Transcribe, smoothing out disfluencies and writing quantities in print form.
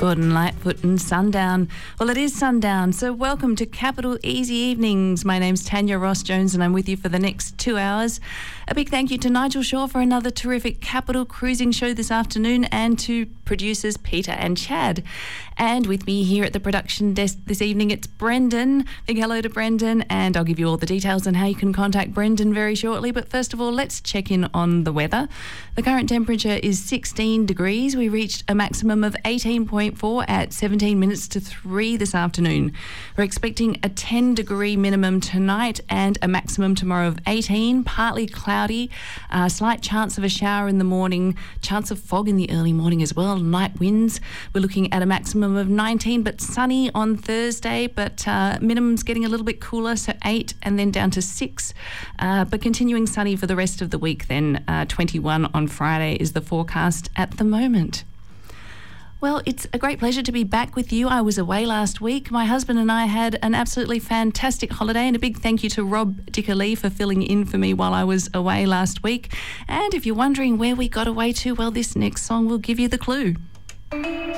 Gordon Lightfoot and Sundown. Well, it is sundown, so welcome to Capital Easy Evenings. My name's Tanya Ross-Jones and I'm with you for the next 2 hours. A big thank you to Nigel Shaw for another terrific Capital cruising show this afternoon, and to producers Peter and Chad. And with me here at the production desk this evening, it's Brendan. Big hello to Brendan, and I'll give you all the details on how you can contact Brendan very shortly. But first of all, let's check in on the weather. The current temperature is 16 degrees. We reached a maximum of 18.4 at 17 minutes to 3 this afternoon. We're expecting a 10-degree minimum tonight and a maximum tomorrow of 18, partly cloudy, slight chance of a shower in the morning, chance of fog in the early morning as well, light winds. We're looking at a maximum of 19, but sunny on Thursday, but minimum's getting a little bit cooler, so 8 and then down to 6, but continuing sunny for the rest of the week then. 21 on Friday is the forecast at the moment. Well, it's a great pleasure to be back with you. I was away last week. My husband and I had an absolutely fantastic holiday, and a big thank you to Rob Dicker-Lee for filling in for me while I was away last week. And if you're wondering where we got away to, well, this next song will give you the clue.